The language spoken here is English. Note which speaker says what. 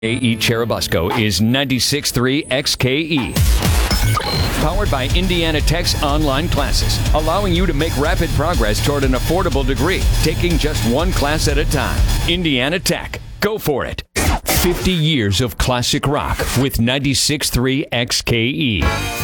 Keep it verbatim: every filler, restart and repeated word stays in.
Speaker 1: A E Cherubusco is ninety-six point three X K E. Powered by Indiana Tech's online classes, allowing you to make rapid progress toward an affordable degree, taking just one class at a time. Indiana Tech. Go for it. fifty years of classic rock with ninety-six point three X K E.